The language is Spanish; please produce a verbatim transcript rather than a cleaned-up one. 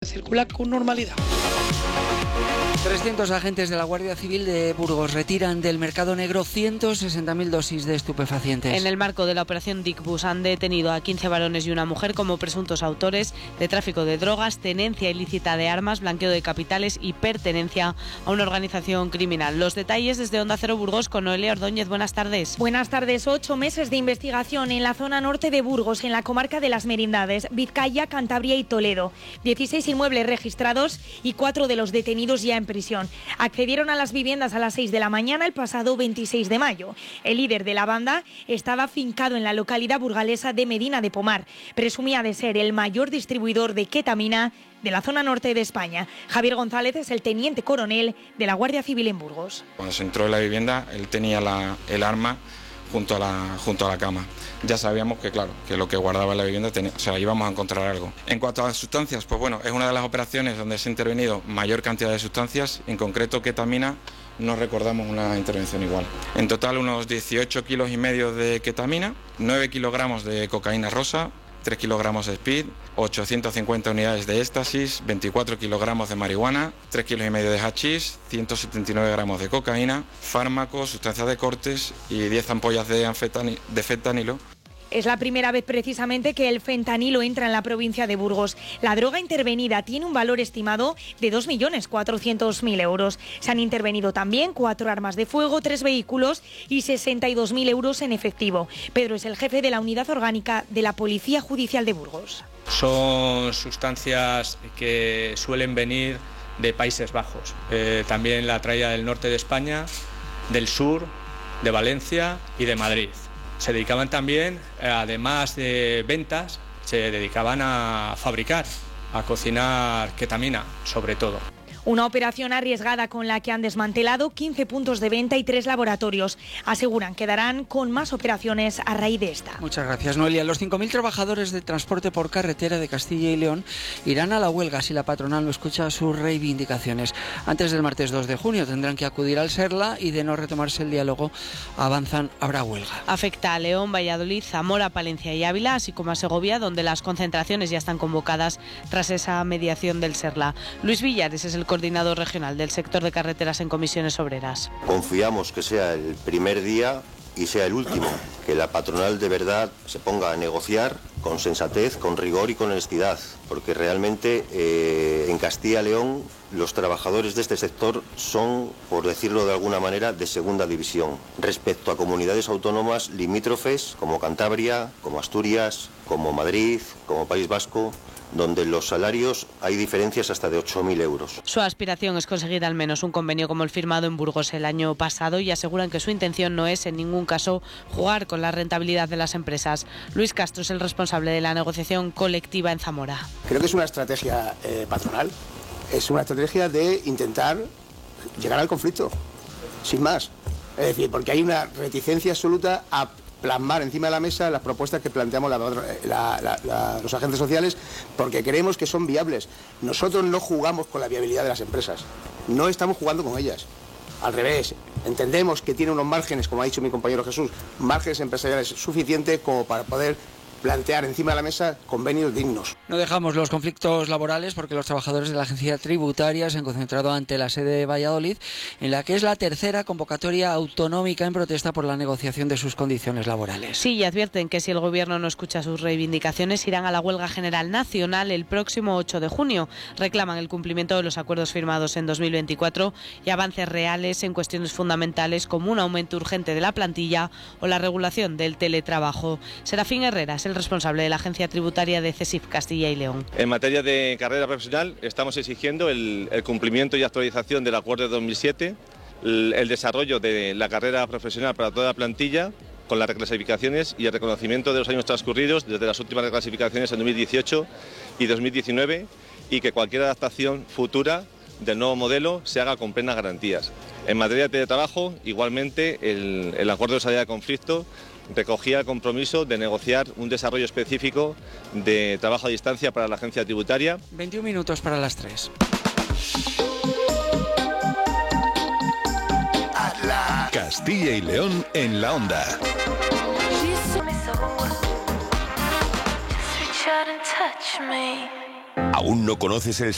circula con normalidad. trescientos agentes de la Guardia Civil de Burgos retiran del mercado negro ciento sesenta mil dosis de estupefacientes. En el marco de la operación Dicbus han detenido a quince varones y una mujer como presuntos autores de tráfico de drogas, tenencia ilícita de armas, blanqueo de capitales y pertenencia a una organización criminal. Los detalles desde Onda Cero Burgos con Noelia Ordóñez. Buenas tardes. Buenas tardes. Ocho meses de investigación en la zona norte de Burgos, en la comarca de Las Merindades, Vizcaya, Cantabria y Toledo. dieciséis inmuebles registrados y cuatro de los detenidos ya en prisión. Accedieron a las viviendas a las seis de la mañana el pasado veintiséis de mayo. El líder de la banda estaba afincado en la localidad burgalesa de Medina de Pomar. Presumía de ser el mayor distribuidor de ketamina de la zona norte de España. Javier González es el teniente coronel de la Guardia Civil en Burgos. Cuando se entró en la vivienda, él tenía la, el arma junto a la, junto a la cama. Ya sabíamos que, claro, que lo que guardaba en la vivienda, tenía, o sea, íbamos a encontrar algo. En cuanto a las sustancias, pues bueno, es una de las operaciones donde se ha intervenido mayor cantidad de sustancias, en concreto ketamina, no recordamos una intervención igual. En total unos dieciocho kilos y medio de ketamina, nueve kilogramos de cocaína rosa, tres kilogramos de speed, ochocientas cincuenta unidades de éxtasis, veinticuatro kilogramos de marihuana, tres kilos y medio de hachís, ciento setenta y nueve gramos de cocaína, fármacos, sustancias de cortes y diez ampollas de, anfetani- de fentanilo. Es la primera vez precisamente que el fentanilo entra en la provincia de Burgos. La droga intervenida tiene un valor estimado de dos millones cuatrocientos mil euros. Se han intervenido también cuatro armas de fuego, tres vehículos y sesenta y dos mil euros en efectivo. Pedro es el jefe de la unidad orgánica de la Policía Judicial de Burgos. Son sustancias que suelen venir de Países Bajos. Eh, también la traía del norte de España, del sur, de Valencia y de Madrid. Se dedicaban también, además de ventas, se dedicaban a fabricar, a cocinar ketamina, sobre todo. Una operación arriesgada con la que han desmantelado quince puntos de venta y tres laboratorios. Aseguran que darán con más operaciones a raíz de esta. Muchas gracias, Noelia. Los cinco mil trabajadores de transporte por carretera de Castilla y León irán a la huelga si la patronal no escucha sus reivindicaciones. Antes del martes dos de junio tendrán que acudir al SERLA y de no retomarse el diálogo avanzan, habrá huelga. Afecta a León, Valladolid, Zamora, Palencia y Ávila, así como a Segovia, donde las concentraciones ya están convocadas tras esa mediación del SERLA. Luis Villares es el coordinador regional del sector de carreteras en Comisiones Obreras. Confiamos que sea el primer día y sea el último, que la patronal de verdad se ponga a negociar con sensatez, con rigor y con honestidad, porque realmente eh, en Castilla y León los trabajadores de este sector son, por decirlo de alguna manera, de segunda división respecto a comunidades autónomas limítrofes como Cantabria, como Asturias, como Madrid, como País Vasco, donde los salarios hay diferencias hasta de ocho mil euros. Su aspiración es conseguir al menos un convenio como el firmado en Burgos el año pasado y aseguran que su intención no es en ningún caso jugar con la rentabilidad de las empresas. Luis Castro es el responsable de la negociación colectiva en Zamora. Creo que es una estrategia eh, patronal, es una estrategia de intentar llegar al conflicto, sin más. Es decir, porque hay una reticencia absoluta a plasmar encima de la mesa las propuestas que planteamos la, la, la, la, los agentes sociales, porque creemos que son viables. Nosotros no jugamos con la viabilidad de las empresas, no estamos jugando con ellas. Al revés, entendemos que tiene unos márgenes, como ha dicho mi compañero Jesús, márgenes empresariales suficientes como para poder plantear encima de la mesa convenios dignos. No dejamos los conflictos laborales porque los trabajadores de la agencia tributaria se han concentrado ante la sede de Valladolid, en la que es la tercera convocatoria autonómica en protesta por la negociación de sus condiciones laborales. Sí, y advierten que si el gobierno no escucha sus reivindicaciones irán a la huelga general nacional el próximo ocho de junio. Reclaman el cumplimiento de los acuerdos firmados en dos mil veinticuatro y avances reales en cuestiones fundamentales como un aumento urgente de la plantilla o la regulación del teletrabajo. Serafín Herrera es el responsable de la agencia tributaria de CESIF Castilla y León. En materia de carrera profesional estamos exigiendo el, el cumplimiento y actualización del acuerdo de dos mil siete, el, el desarrollo de la carrera profesional para toda la plantilla con las reclasificaciones y el reconocimiento de los años transcurridos desde las últimas reclasificaciones en dos mil dieciocho y dos mil diecinueve y que cualquier adaptación futura del nuevo modelo se haga con plenas garantías. En materia de teletrabajo, igualmente, el, el acuerdo de salida de conflicto recogía el compromiso de negociar un desarrollo específico de trabajo a distancia para la agencia tributaria. veintiún minutos para las tres. Castilla y León en la onda. ¿Aún no conoces el